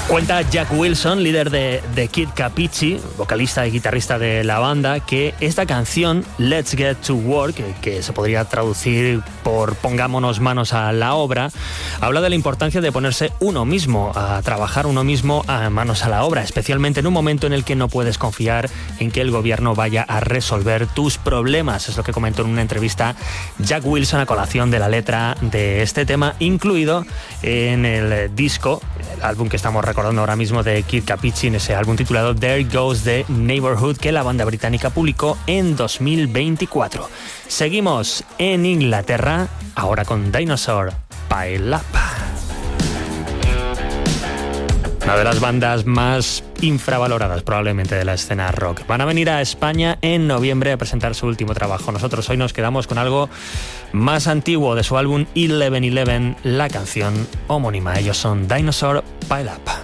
Cuenta Jack Wilson, líder de Kid Capici, vocalista y guitarrista de la banda, que esta canción, Let's Get to Work, que se podría traducir por pongámonos manos a la obra, habla de la importancia de ponerse uno mismo, a trabajar uno mismo a manos a la obra, especialmente en un momento en el que no puedes confiar en que el gobierno vaya a resolver tus problemas. Es lo que comentó en una entrevista Jack Wilson a colación de la letra de este tema, incluido en el disco, el álbum que estamos recordando ahora mismo de Kid Capici, en ese álbum titulado There Goes the Neighborhood, que la banda británica publicó en 2024. Seguimos en Inglaterra, ahora con Dinosaur Pile Up. Una de las bandas más infravaloradas probablemente de la escena rock. Van a venir a España en noviembre a presentar su último trabajo. Nosotros hoy nos quedamos con algo más antiguo de su álbum 1111, la canción homónima. Ellos son Dinosaur Pile Up.